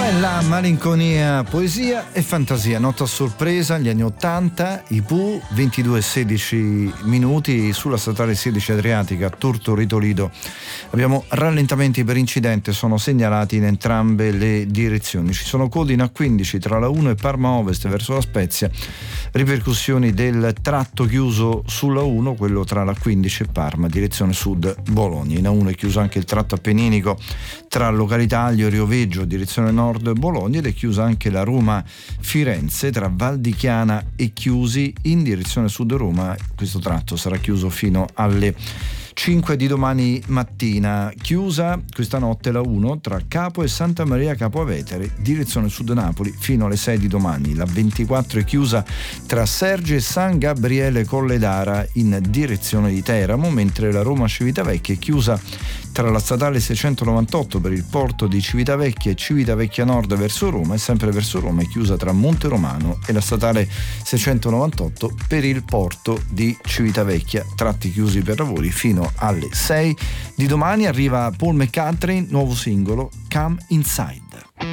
La malinconia, poesia e fantasia, nota a sorpresa, gli anni 80, i Pooh, 22:16 sulla statale 16 Adriatica, Tortorito Lido. Abbiamo rallentamenti per incidente, sono segnalati in entrambe le direzioni. Ci sono code in A15 tra la 1 e Parma Ovest verso La Spezia, ripercussioni del tratto chiuso sulla 1, quello tra la 15 e Parma, direzione sud Bologna. In A1 è chiuso anche il tratto appenninico tra località Aglio e Rioveggio, direzione nord Bologna, ed è chiusa anche la Roma-Firenze tra Val di Chiana e Chiusi in direzione sud Roma. Questo tratto sarà chiuso fino alle 5 di domani mattina. Chiusa questa notte la 1 tra Capo e Santa Maria Capua Vetere, direzione sud Napoli, fino alle 6 di domani. La 24 è chiusa tra Serge e San Gabriele Colledara in direzione di Teramo, mentre la Roma Civitavecchia è chiusa tra la statale 698 per il porto di Civitavecchia e Civitavecchia Nord verso Roma, e sempre verso Roma è chiusa tra Monte Romano e la statale 698 per il porto di Civitavecchia, tratti chiusi per lavori fino alle 6 di domani. Arriva Paul McCartney, nuovo singolo Come Inside.